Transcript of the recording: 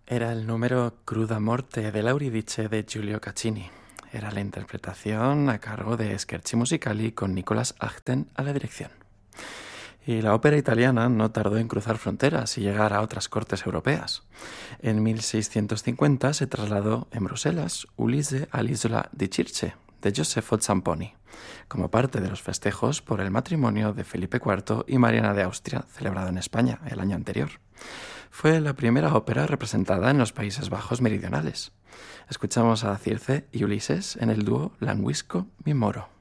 Era el número Cruda Morte de Lauridice de Giulio Caccini. Era la interpretación a cargo de Scherzi Musicali con Nicolas Achten a la dirección. Y la ópera italiana no tardó en cruzar fronteras y llegar a otras cortes europeas. En 1650 se trasladó en Bruselas Ulisse all'isola di Circe, de Gioseffo Zamponi, como parte de los festejos por el matrimonio de Felipe IV y Mariana de Austria, celebrado en España el año anterior. Fue la primera ópera representada en los Países Bajos meridionales. Escuchamos a Circe y Ulises en el dúo Languisco mi moro.